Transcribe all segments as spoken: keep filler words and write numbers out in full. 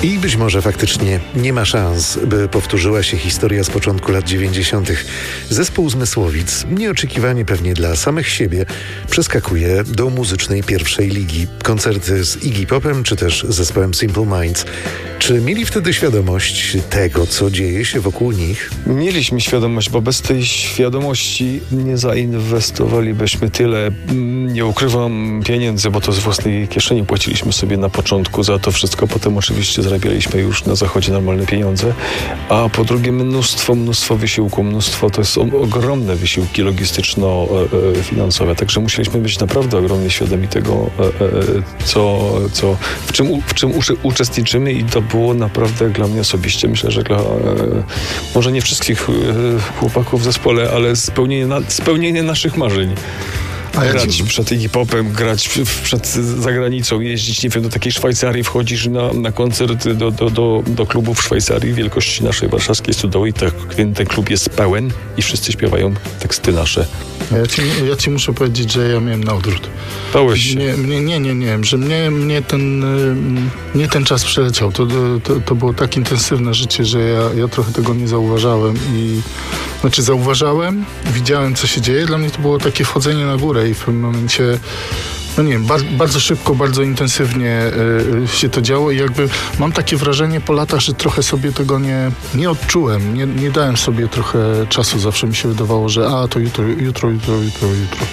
I być może faktycznie nie ma szans, by powtórzyła się historia z początku lat dziewięćdziesiątych. Zespół Zmysłowic, nieoczekiwanie pewnie dla samych siebie, przeskakuje do muzycznej pierwszej ligi. Koncerty z Iggy Popem czy też zespołem Simple Minds. Czy mieli wtedy świadomość tego, co dzieje się wokół nich? Mieliśmy świadomość, bo bez tej świadomości nie zainwestowalibyśmy tyle, nie ukrywam, pieniędzy, bo to z własnej kieszeni płaciliśmy sobie na początku za to wszystko. Potem oczywiście zarabialiśmy już na zachodzie normalne pieniądze. A po drugie mnóstwo, mnóstwo wysiłku, mnóstwo, to są ogromne wysiłki logistyczno-finansowe. Także musieliśmy być naprawdę ogromnie świadomi tego, co, co, w czym, w czym uczestniczymy i to było naprawdę dla mnie osobiście, myślę, że dla może nie wszystkich chłopaków w zespole, ale spełnienie, na, spełnienie naszych marzeń. A grać ci... przed Iggy Popem, grać przed zagranicą, jeździć, nie wiem, do takiej Szwajcarii, wchodzisz na, na koncert do, do, do, do klubu w Szwajcarii wielkości naszej warszawskiej stodoły i tak, ten klub jest pełen i wszyscy śpiewają teksty nasze. Ja ci, ja ci muszę powiedzieć, że ja miałem na odwrót. Bałeś się? Nie, nie, nie, nie, nie, że mnie, mnie, ten, mnie ten czas przeleciał. To, to, to było tak intensywne życie, że ja, ja trochę tego nie zauważałem i znaczy zauważałem, widziałem, co się dzieje. Dla mnie to było takie wchodzenie na górę i w pewnym momencie, no nie wiem, bardzo, bardzo szybko, bardzo intensywnie y, się to działo i jakby mam takie wrażenie po latach, że trochę sobie tego nie, nie odczułem, nie, nie dałem sobie trochę czasu. Zawsze mi się wydawało, że a, to jutro, jutro, jutro, jutro, jutro.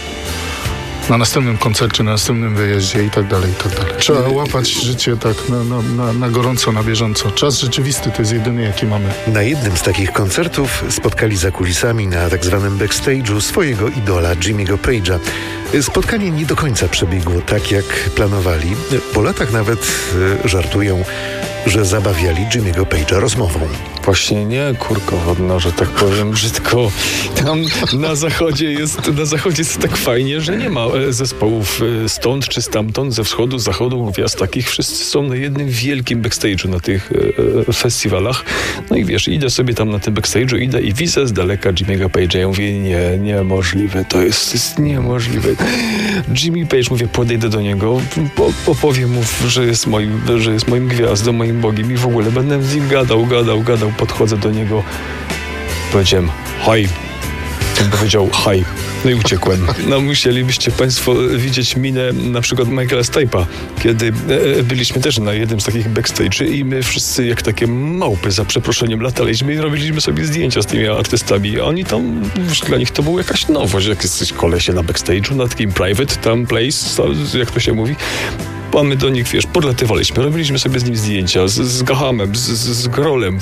Na następnym koncercie, na następnym wyjeździe i tak dalej, i tak dalej. Trzeba łapać życie tak na, na, na, na gorąco, na bieżąco. Czas rzeczywisty to jest jedyny, jaki mamy. Na jednym z takich koncertów spotkali za kulisami na tak zwanym backstage'u swojego idola Jimmy'ego Page'a. Spotkanie nie do końca przebiegło tak, jak planowali. Po latach nawet y, żartują, że zabawiali Jimmy'ego Page'a rozmową. Właśnie nie kurko wodna, że tak powiem brzydko. Tam na zachodzie jest, na zachodzie jest tak fajnie, że nie ma zespołów stąd czy stamtąd, ze wschodu, z zachodu, gwiazd takich. Wszyscy są na jednym wielkim backstage'u na tych e, festiwalach. No i wiesz, idę sobie tam na tym backstage'u, idę i widzę z daleka Jimmy'ego Page'a. Ja mówię, nie, niemożliwe, to jest, jest niemożliwe. Jimmy Page, mówię, podejdę do niego, opowiem mu, że jest moim, że jest moim gwiazdą, moim Bogiem i w ogóle będę z nim gadał, gadał, gadał. Podchodzę do niego, powiedziałem hi. On powiedział hi. No i uciekłem. No musielibyście państwo widzieć minę na przykład Michaela Stipe'a, kiedy e, byliśmy też na jednym z takich backstage'y i my wszyscy jak takie małpy, za przeproszeniem, lataliśmy i robiliśmy sobie zdjęcia z tymi artystami. A oni tam, dla nich to była jakaś nowość, jak jesteś kolesie na backstage'u, na takim private tam place, jak to się mówi. A my do nich, wiesz, podlatywaliśmy, robiliśmy sobie z nim zdjęcia, z, z Gahamem, z, z, z Grolem.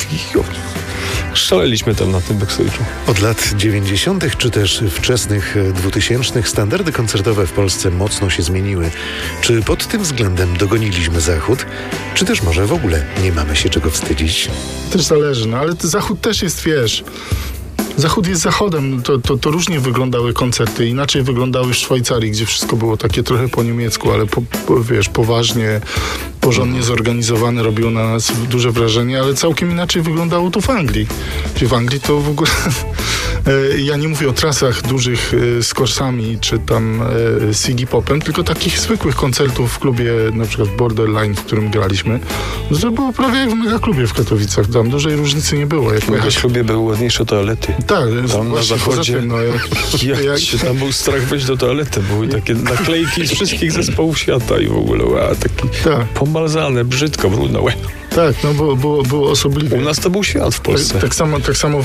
Szaleliśmy tam na tym backstage'u. Od lat dziewięćdziesiątych czy też wczesnych dwutysięcznych standardy koncertowe w Polsce mocno się zmieniły. Czy pod tym względem dogoniliśmy Zachód? Czy też może w ogóle nie mamy się czego wstydzić? Też zależy, no ale Zachód też jest, wiesz... Zachód jest zachodem, to, to, to różnie wyglądały koncerty, inaczej wyglądały w Szwajcarii, gdzie wszystko było takie trochę po niemiecku, ale po, po, wiesz, poważnie, porządnie zorganizowane, robiło na nas duże wrażenie, ale całkiem inaczej wyglądało to w Anglii. Gdzie w Anglii to w ogóle, ja nie mówię o trasach dużych z Corsami, czy tam z Iggy Popem, tylko takich zwykłych koncertów w klubie, na przykład Borderline, w którym graliśmy. To było prawie jak w megaklubie w Katowicach, tam dużej różnicy nie było. Jak w megaklubie były ładniejsze toalety. Tak, tam na zachodzie, tym, no, jak, jak, jak się tam był strach wejść do toalety, były takie naklejki z wszystkich zespołów świata i w ogóle, a taki tak. Pomalzane, brzydko, brudno. Tak, no było, było, było osobliwie. U nas to był świat w Polsce. Tak, tak samo, tak samo